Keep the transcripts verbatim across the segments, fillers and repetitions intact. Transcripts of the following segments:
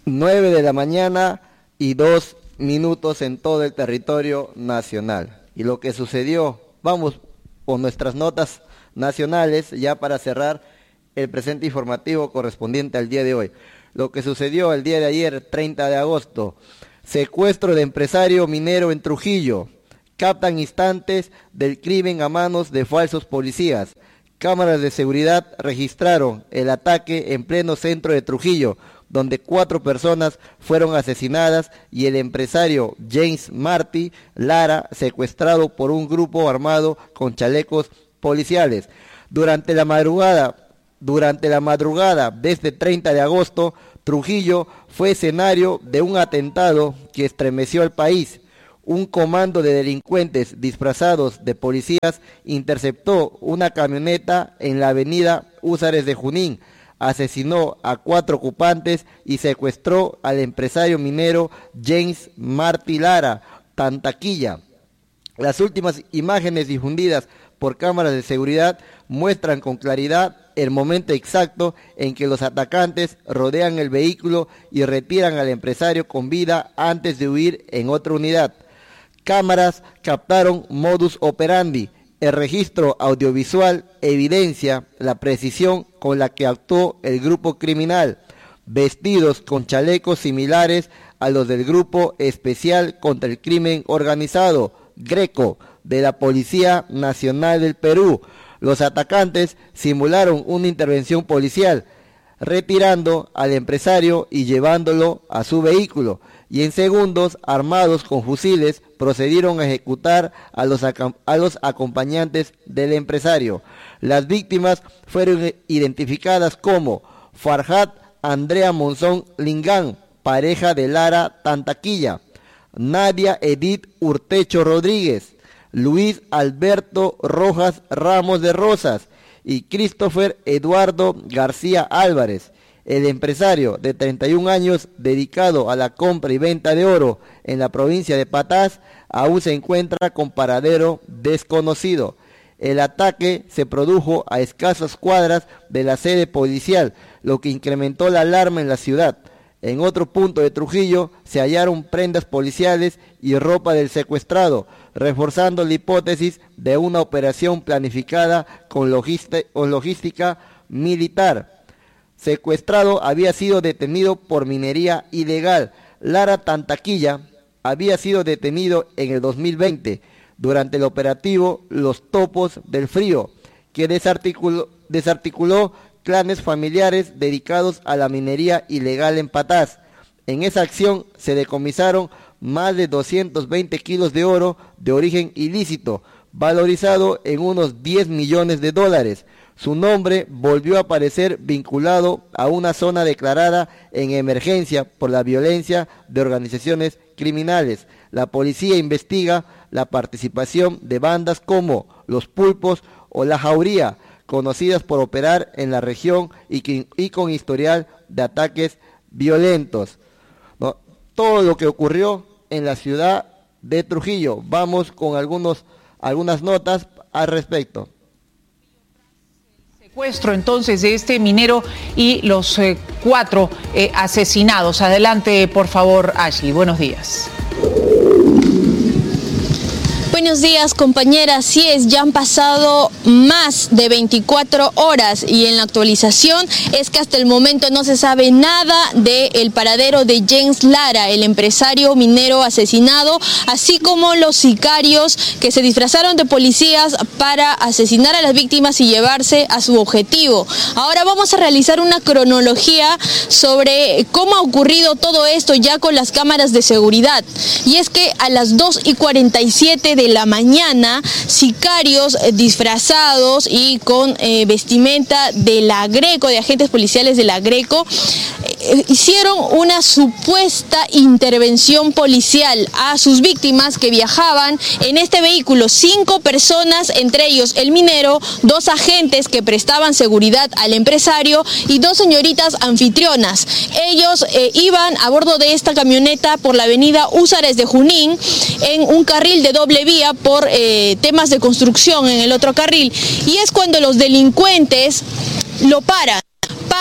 nueve de la mañana y dos minutos en todo el territorio nacional. Y lo que sucedió, vamos con nuestras notas nacionales ya para cerrar el presente informativo correspondiente al día de hoy. Lo que sucedió el día de ayer, treinta de agosto, secuestro de empresario minero en Trujillo, captan instantes del crimen a manos de falsos policías. Cámaras de seguridad registraron el ataque en pleno centro de Trujillo, donde cuatro personas fueron asesinadas y el empresario James Marty Lara secuestrado por un grupo armado con chalecos policiales. Durante la madrugada, durante la madrugada de este treinta de agosto, Trujillo fue escenario de un atentado que estremeció al país. Un comando de delincuentes disfrazados de policías interceptó una camioneta en la avenida Húsares de Junín, asesinó a cuatro ocupantes y secuestró al empresario minero James Marty Lara Tantaquilla. Las últimas imágenes difundidas por cámaras de seguridad muestran con claridad el momento exacto en que los atacantes rodean el vehículo y retiran al empresario con vida antes de huir en otra unidad. Cámaras captaron modus operandi. El registro audiovisual evidencia la precisión con la que actuó el grupo criminal, vestidos con chalecos similares a los del Grupo Especial contra el Crimen Organizado, Greco, de la Policía Nacional del Perú. Los atacantes simularon una intervención policial, retirando al empresario y llevándolo a su vehículo, y en segundos, armados con fusiles, procedieron a ejecutar a los, a los acompañantes del empresario. Las víctimas fueron identificadas como Farhat Andrea Monzón Lingán, pareja de Lara Tantaquilla, Nadia Edith Urtecho Rodríguez, Luis Alberto Rojas Ramos de Rosas y Christopher Eduardo García Álvarez. El empresario de treinta y un años dedicado a la compra y venta de oro en la provincia de Patás aún se encuentra con paradero desconocido. El ataque se produjo a escasas cuadras de la sede policial, lo que incrementó la alarma en la ciudad. En otro punto de Trujillo se hallaron prendas policiales y ropa del secuestrado, reforzando la hipótesis de una operación planificada con logística militar. Secuestrado había sido detenido por minería ilegal. Lara Tantaquilla había sido detenido en el dos mil veinte durante el operativo Los Topos del Frío, que desarticuló, desarticuló clanes familiares dedicados a la minería ilegal en Patás. En esa acción se decomisaron más de doscientos veinte kilos de oro de origen ilícito, valorizado en unos diez millones de dólares. Su nombre volvió a aparecer vinculado a una zona declarada en emergencia por la violencia de organizaciones criminales. La policía investiga la participación de bandas como Los Pulpos o La Jauría, conocidas por operar en la región y, que, y con historial de ataques violentos. ¿No? Todo lo que ocurrió en la ciudad de Trujillo. Vamos con algunos, algunas notas al respecto. Secuestro entonces de este minero y los eh, cuatro eh, asesinados. Adelante, por favor, Ashley. Buenos días. Buenos días, compañera. Así es, ya han pasado más de veinticuatro horas y en la actualización es que hasta el momento no se sabe nada del paradero de James Lara, el empresario minero asesinado, así como los sicarios que se disfrazaron de policías para asesinar a las víctimas y llevarse a su objetivo. Ahora vamos a realizar una cronología sobre cómo ha ocurrido todo esto ya con las cámaras de seguridad. Y es que a las dos y cuarenta y siete de la mañana, sicarios eh, disfrazados y con eh, vestimenta de la Greco, de agentes policiales de la Greco, eh, hicieron una supuesta intervención policial a sus víctimas que viajaban en este vehículo. Cinco personas, entre ellos el minero, dos agentes que prestaban seguridad al empresario y dos señoritas anfitrionas. Ellos eh, iban a bordo de esta camioneta por la avenida Húsares de Junín en un carril de doble vía por eh, temas de construcción en el otro carril, y es cuando los delincuentes lo paran.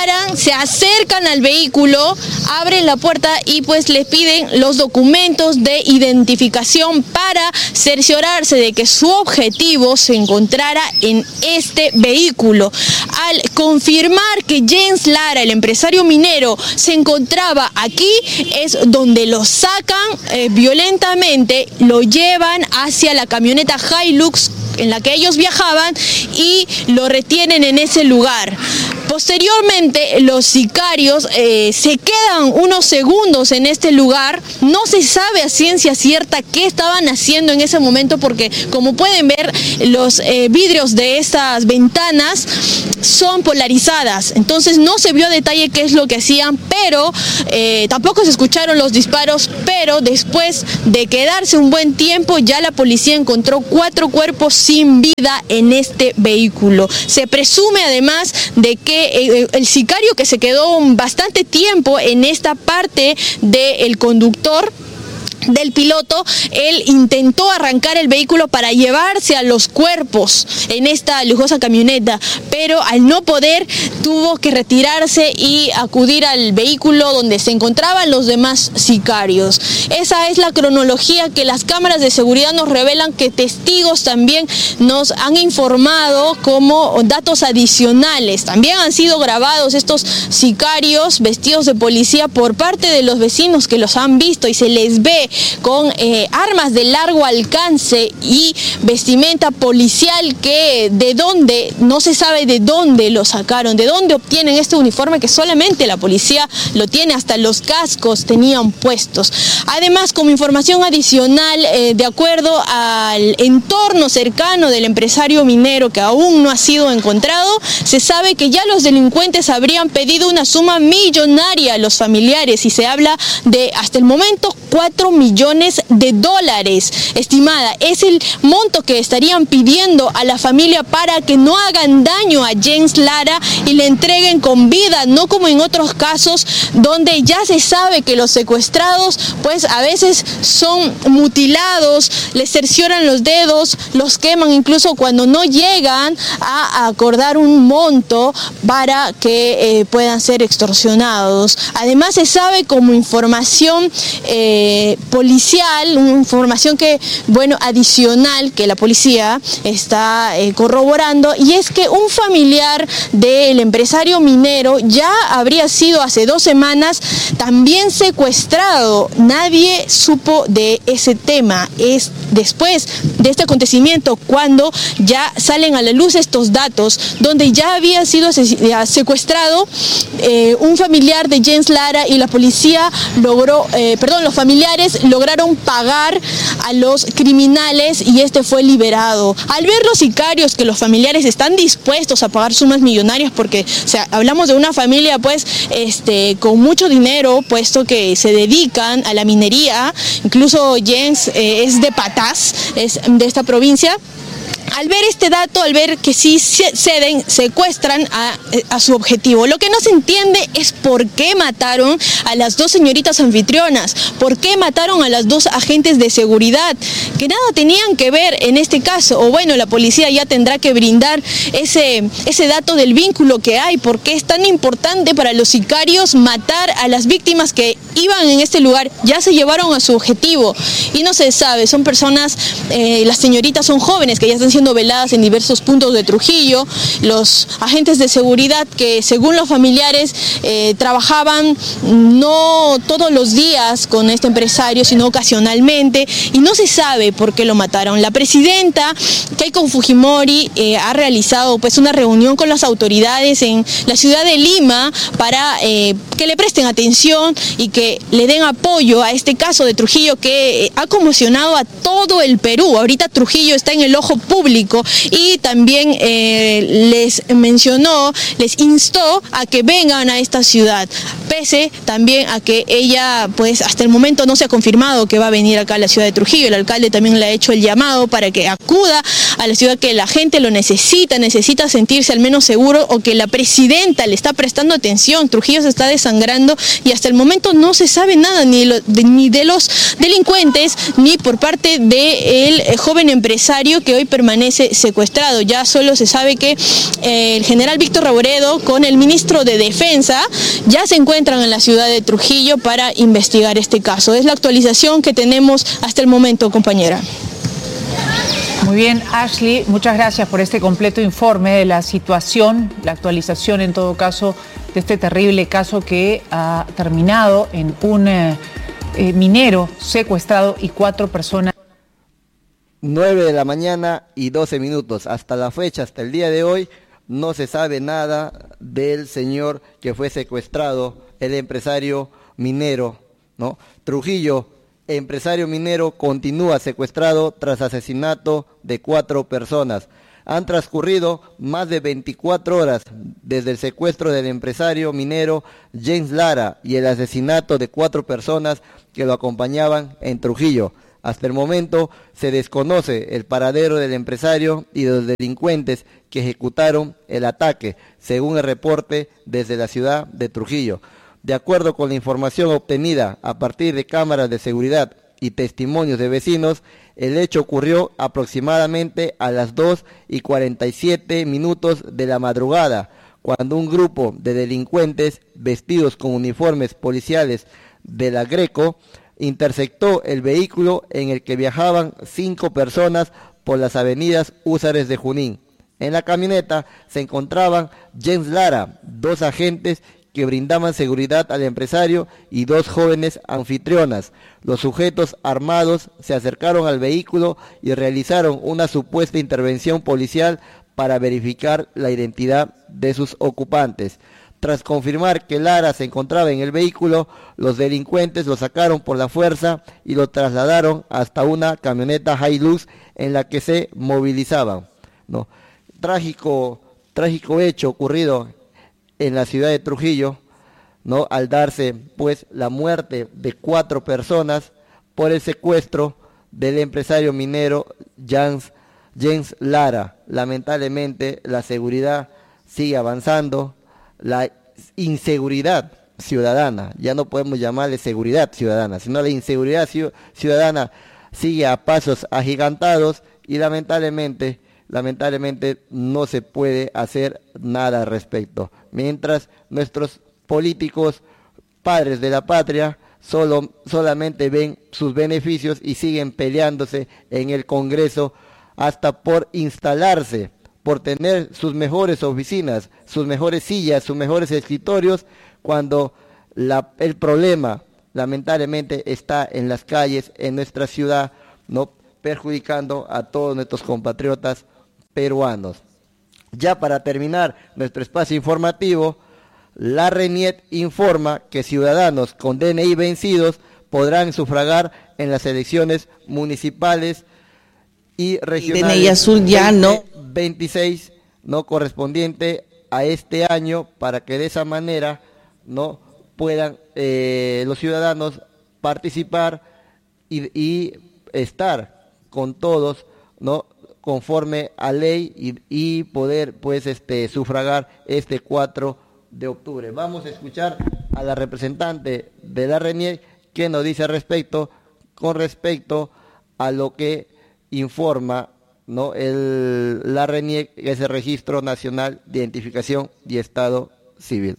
paran, se acercan al vehículo, abren la puerta y pues les piden los documentos de identificación para cerciorarse de que su objetivo se encontrara en este vehículo. Al confirmar que James Lara, el empresario minero, se encontraba aquí, es donde lo sacan eh, violentamente, lo llevan hacia la camioneta Hilux en la que ellos viajaban y lo retienen en ese lugar. Posteriormente, los sicarios eh, se quedan unos segundos en este lugar. No se sabe a ciencia cierta qué estaban haciendo en ese momento porque, como pueden ver, los eh, vidrios de estas ventanas son polarizadas. Entonces no se vio a detalle qué es lo que hacían, pero eh, tampoco se escucharon los disparos. Pero después de quedarse un buen tiempo, ya la policía encontró cuatro cuerpos sin vida en este vehículo. Se presume además de que el sicario, que se quedó bastante tiempo en esta parte del conductor, del piloto, él intentó arrancar el vehículo para llevarse a los cuerpos en esta lujosa camioneta, pero al no poder tuvo que retirarse y acudir al vehículo donde se encontraban los demás sicarios. Esa es la cronología que las cámaras de seguridad nos revelan, que testigos también nos han informado como datos adicionales. También han sido grabados estos sicarios vestidos de policía por parte de los vecinos que los han visto y se les ve con eh, armas de largo alcance y vestimenta policial que de dónde, no se sabe de dónde lo sacaron, de dónde obtienen este uniforme que solamente la policía lo tiene, hasta los cascos tenían puestos. Además, como información adicional, eh, de acuerdo al entorno cercano del empresario minero que aún no ha sido encontrado, se sabe que ya los delincuentes habrían pedido una suma millonaria a los familiares y se habla de, hasta el momento, cuatro millones de dólares estimada. Es el monto que estarían pidiendo a la familia para que no hagan daño a James Lara y le entreguen con vida, no como en otros casos donde ya se sabe que los secuestrados pues a veces son mutilados, les cercioran los dedos, los queman incluso cuando no llegan a acordar un monto para que eh, puedan ser extorsionados. Además, se sabe como información eh, policial, una información que, bueno, adicional que la policía está eh, corroborando, y es que un familiar del empresario minero ya habría sido hace dos semanas también secuestrado. Nadie supo de ese tema. Es después de este acontecimiento cuando ya salen a la luz estos datos, donde ya había sido secuestrado eh, un familiar de James Lara y la policía logró, eh, perdón, los familiares lograron pagar a los criminales y este fue liberado. Al ver los sicarios que los familiares están dispuestos a pagar sumas millonarias, porque o sea, hablamos de una familia pues este, con mucho dinero, puesto que se dedican a la minería, incluso James eh, es de Patás, es de esta provincia. Al ver este dato, al ver que sí ceden, secuestran a, a su objetivo. Lo que no se entiende es por qué mataron a las dos señoritas anfitrionas, por qué mataron a las dos agentes de seguridad, que nada tenían que ver en este caso. O bueno, la policía ya tendrá que brindar ese, ese dato del vínculo que hay, por qué es tan importante para los sicarios matar a las víctimas que iban en este lugar. Ya se llevaron a su objetivo y no se sabe, son personas, eh, las señoritas son jóvenes que ya están siendo veladas en diversos puntos de Trujillo. Los agentes de seguridad que, según los familiares, eh, trabajaban no todos los días con este empresario, sino ocasionalmente, y no se sabe por qué lo mataron. La presidenta Keiko Fujimori eh, ha realizado pues una reunión con las autoridades en la ciudad de Lima para eh, que le presten atención y que le den apoyo a este caso de Trujillo que eh, ha conmocionado a todo el Perú. Ahorita Trujillo está en el ojo público y también eh, les mencionó, les instó a que vengan a esta ciudad, pese también a que ella pues hasta el momento no se ha confirmado que va a venir acá a la ciudad de Trujillo. El alcalde también le ha hecho el llamado para que acuda a la ciudad, que la gente lo necesita, necesita sentirse al menos seguro, o que la presidenta le está prestando atención. Trujillo se está desangrando y hasta el momento no se sabe nada ni, lo, de, ni de los delincuentes ni por parte del joven empresario que hoy permanece permanece secuestrado. Ya solo se sabe que eh, el general Víctor Robredo con el ministro de Defensa ya se encuentran en la ciudad de Trujillo para investigar este caso. Es la actualización que tenemos hasta el momento, compañera. Muy bien, Ashley, muchas gracias por este completo informe de la situación, la actualización en todo caso de este terrible caso que ha terminado en un eh, eh, minero secuestrado y cuatro personas. nueve de la mañana y doce minutos. Hasta la fecha, hasta el día de hoy, no se sabe nada del señor que fue secuestrado, el empresario minero, ¿no? Trujillo, empresario minero, continúa secuestrado tras asesinato de cuatro personas. Han transcurrido más de veinticuatro horas desde el secuestro del empresario minero James Lara y el asesinato de cuatro personas que lo acompañaban en Trujillo. Hasta el momento se desconoce el paradero del empresario y de los delincuentes que ejecutaron el ataque, según el reporte desde la ciudad de Trujillo. De acuerdo con la información obtenida a partir de cámaras de seguridad y testimonios de vecinos, el hecho ocurrió aproximadamente a las dos y cuarenta y siete minutos de la madrugada, cuando un grupo de delincuentes vestidos con uniformes policiales de la Greco interceptó el vehículo en el que viajaban cinco personas por las avenidas Húsares de Junín. En la camioneta se encontraban James Lara, dos agentes que brindaban seguridad al empresario y dos jóvenes anfitrionas. Los sujetos armados se acercaron al vehículo y realizaron una supuesta intervención policial para verificar la identidad de sus ocupantes. Tras confirmar que Lara se encontraba en el vehículo, los delincuentes lo sacaron por la fuerza y lo trasladaron hasta una camioneta Hilux en la que se movilizaban, ¿no? Trágico, trágico hecho ocurrido en la ciudad de Trujillo, ¿no? Al darse pues la muerte de cuatro personas por el secuestro del empresario minero James, James Lara. Lamentablemente la seguridad sigue avanzando, la inseguridad ciudadana, ya no podemos llamarle seguridad ciudadana, sino la inseguridad ciudadana sigue a pasos agigantados y lamentablemente Lamentablemente no se puede hacer nada al respecto. Mientras nuestros políticos, padres de la patria, solo, solamente ven sus beneficios y siguen peleándose en el Congreso hasta por instalarse, por tener sus mejores oficinas, sus mejores sillas, sus mejores escritorios, cuando la, el problema lamentablemente está en las calles, en nuestra ciudad, ¿no? Perjudicando a todos nuestros compatriotas peruanos. Ya para terminar nuestro espacio informativo, la RENIEC informa que ciudadanos con D N I vencidos podrán sufragar en las elecciones municipales y regionales. D N I azul ya no. veintiséis, no correspondiente a este año, para que de esa manera no puedan eh, los ciudadanos participar y, y estar con todos, ¿no? Conforme a ley y, y poder pues este sufragar este cuatro de octubre. Vamos a escuchar a la representante de la RENIEC que nos dice al respecto, con respecto a lo que informa, ¿no? el, la RENIEC, que es el Registro Nacional de Identificación y Estado Civil.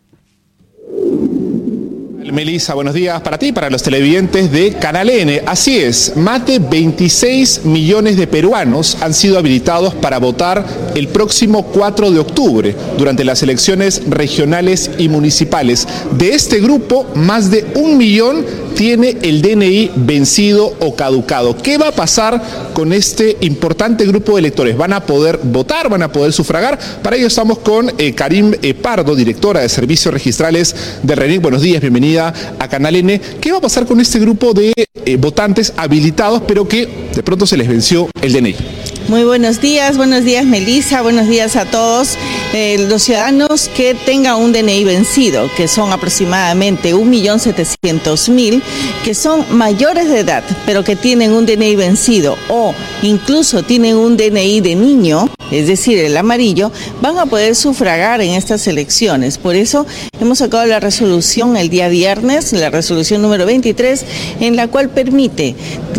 Melissa, buenos días para ti y para los televidentes de Canal N. Así es, más de veintiséis millones de peruanos han sido habilitados para votar el próximo cuatro de octubre durante las elecciones regionales y municipales. De este grupo, más de un millón tiene el D N I vencido o caducado. ¿Qué va a pasar con este importante grupo de electores? ¿Van a poder votar? ¿Van a poder sufragar? Para ello estamos con eh, Karim eh, Pardo, directora de Servicios Registrales de RENIEC. Buenos días, bienvenida a Canal N. ¿Qué va a pasar con este grupo de eh, votantes habilitados, pero que de pronto se les venció el D N I? Muy buenos días, buenos días Melissa, buenos días a todos. Eh, los ciudadanos que tengan un D N I vencido, que son aproximadamente un millón setecientos mil, que son mayores de edad, pero que tienen un D N I vencido o incluso tienen un D N I de niño, es decir, el amarillo, van a poder sufragar en estas elecciones. Por eso hemos sacado la resolución el día viernes, la resolución número veintitrés, en la cual permite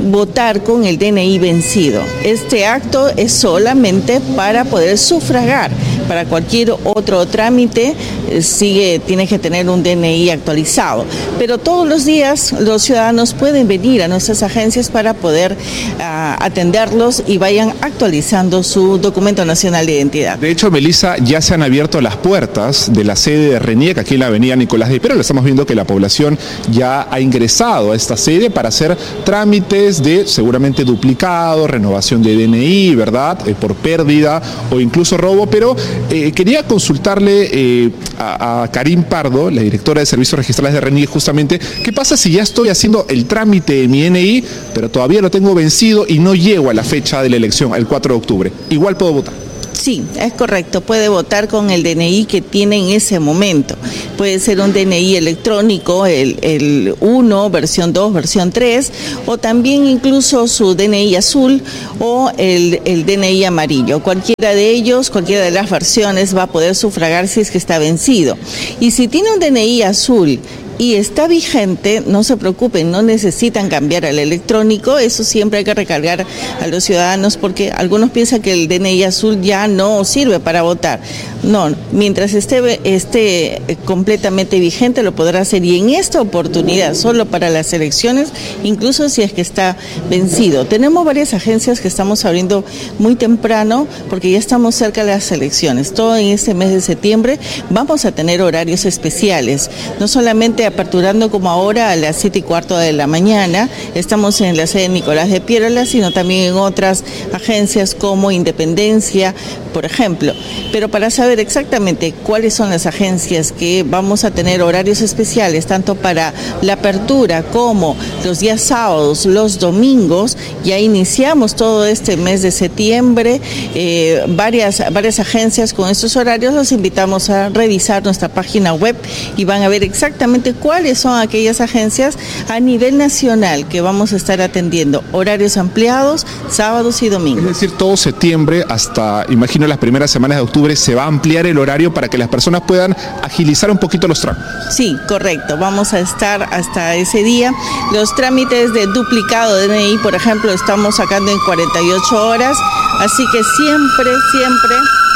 votar con el D N I vencido. Este acto es solamente para poder sufragar. Para cualquier otro trámite eh, sigue, tiene que tener un D N I actualizado. Pero todos los días los ciudadanos pueden venir a nuestras agencias para poder uh, atenderlos y vayan actualizando su documento nacional de identidad. De hecho, Melissa, ya se han abierto las puertas de la sede de RENIEC aquí en la avenida Nicolás de Hipero. Lo estamos viendo que la población ya ha ingresado a esta sede para hacer trámites de seguramente duplicado, renovación de D N I, ¿verdad? Eh, por pérdida o incluso robo, pero Eh, quería consultarle eh, a, a Karim Pardo, la directora de Servicios Registrales de RENIEC, justamente, ¿qué pasa si ya estoy haciendo el trámite de mi D N I, pero todavía lo tengo vencido y no llego a la fecha de la elección, el cuatro de octubre? ¿Igual puedo votar? Sí, es correcto, puede votar con el D N I que tiene en ese momento. Puede ser un D N I electrónico, el, el uno, versión dos, versión tres, o también incluso su D N I azul o el, el D N I amarillo. Cualquiera de ellos, cualquiera de las versiones va a poder sufragar si es que está vencido. Y si tiene un D N I azul y está vigente, no se preocupen, no necesitan cambiar al electrónico, eso siempre hay que recargar a los ciudadanos porque algunos piensan que el D N I azul ya no sirve para votar. No, mientras esté, esté completamente vigente lo podrá hacer y en esta oportunidad, solo para las elecciones, incluso si es que está vencido. Tenemos varias agencias que estamos abriendo muy temprano porque ya estamos cerca de las elecciones. Todo en este mes de septiembre vamos a tener horarios especiales, no solamente aperturando como ahora a las siete y cuarto de la mañana, estamos en la sede de Nicolás de Piérola, sino también en otras agencias como Independencia, por ejemplo. Pero para saber exactamente cuáles son las agencias que vamos a tener horarios especiales, tanto para la apertura como los días sábados, los domingos, ya iniciamos todo este mes de septiembre, eh, varias, varias agencias con estos horarios, los invitamos a revisar nuestra página web y van a ver exactamente cuáles son aquellas agencias a nivel nacional que vamos a estar atendiendo, horarios ampliados, sábados y domingos. Es decir, todo septiembre hasta, imagino, las primeras semanas de octubre se va a ampliar el horario para que las personas puedan agilizar un poquito los trámites. Sí, correcto, vamos a estar hasta ese día. Los trámites de duplicado de D N I, por ejemplo, estamos sacando en cuarenta y ocho horas, así que siempre, siempre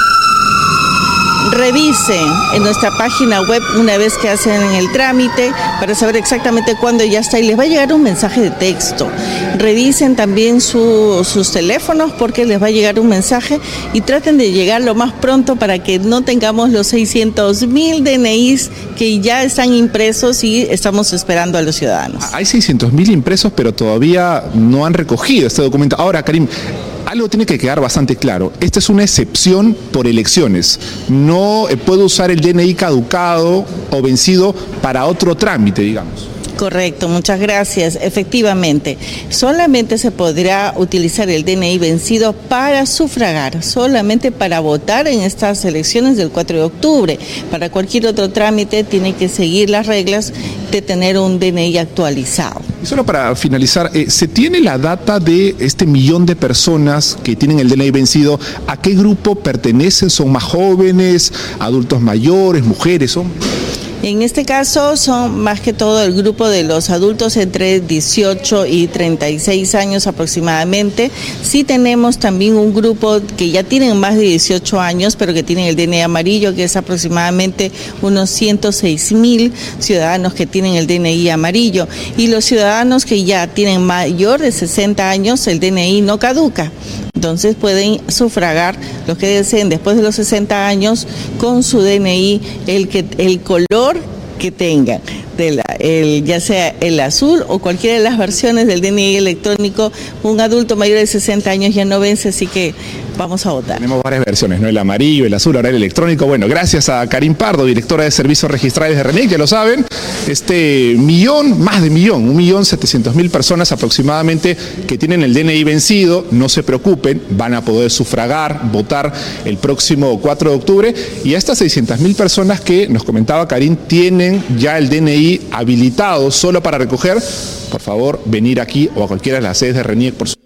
revisen en nuestra página web una vez que hacen el trámite para saber exactamente cuándo ya está y les va a llegar un mensaje de texto. Revisen también su, sus teléfonos porque les va a llegar un mensaje y traten de llegar lo más pronto para que no tengamos los seiscientos mil D N Is que ya están impresos y estamos esperando a los ciudadanos. Hay seiscientos mil impresos, pero todavía no han recogido este documento. Ahora, Karim, algo tiene que quedar bastante claro. Esta es una excepción por elecciones. No eh, puedo usar el D N I caducado o vencido para otro trámite, digamos. Correcto, muchas gracias. Efectivamente, solamente se podrá utilizar el D N I vencido para sufragar, solamente para votar en estas elecciones del cuatro de octubre. Para cualquier otro trámite tiene que seguir las reglas de tener un D N I actualizado. Y solo para finalizar, eh, ¿se tiene la data de este millón de personas que tienen el D N I vencido? ¿A qué grupo pertenecen? ¿Son más jóvenes, adultos mayores, mujeres, hombres? En este caso son más que todo el grupo de los adultos entre dieciocho y treinta y seis años aproximadamente. Sí tenemos también un grupo que ya tienen más de dieciocho años, pero que tienen el D N I amarillo, que es aproximadamente unos ciento seis mil ciudadanos que tienen el D N I amarillo. Y los ciudadanos que ya tienen mayor de sesenta años, el D N I no caduca. Entonces pueden sufragar los que deseen después de los sesenta años con su D N I el, que, el color que tengan, de la, el, ya sea el azul o cualquiera de las versiones del D N I electrónico. Un adulto mayor de sesenta años ya no vence, así que vamos a votar. Tenemos varias versiones, ¿no? El amarillo, el azul, ahora el electrónico. Bueno, gracias a Karim Pardo, directora de Servicios Registrales de RENIEC, ya lo saben, este millón, más de millón, un millón setecientos mil personas aproximadamente que tienen el D N I vencido, no se preocupen, van a poder sufragar, votar el próximo cuatro de octubre, y a estas seiscientas mil personas que nos comentaba Karim tienen ya el D N I habilitado solo para recoger, por favor, venir aquí o a cualquiera de las sedes de RENIEC por su...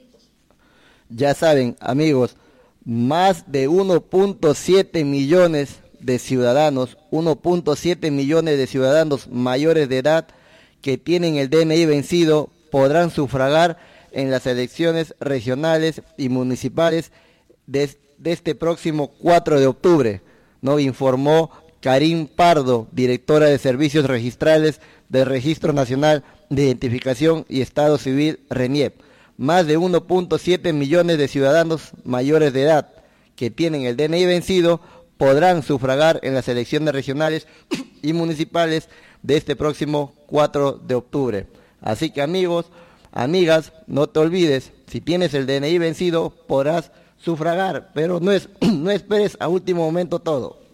Ya saben, amigos, más de uno punto siete millones de ciudadanos, uno punto siete millones de ciudadanos mayores de edad que tienen el D N I vencido podrán sufragar en las elecciones regionales y municipales de, de este próximo cuatro de octubre, ¿no? Informó Karim Pardo, directora de Servicios Registrales del Registro Nacional de Identificación y Estado Civil, RENIEP. Más de uno punto siete millones de ciudadanos mayores de edad que tienen el D N I vencido podrán sufragar en las elecciones regionales y municipales de este próximo cuatro de octubre. Así que amigos, amigas, no te olvides, si tienes el D N I vencido podrás sufragar, pero no, es, no esperes a último momento todo.